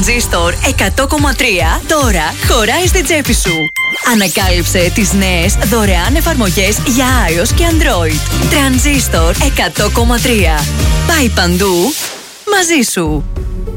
Τρανζίστορ 100,3 τώρα χωράει στην τσέπη σου. Ανακάλυψε τις νέες δωρεάν εφαρμογές για iOS και Android. Τρανζίστορ 100,3. Πάει παντού μαζί σου.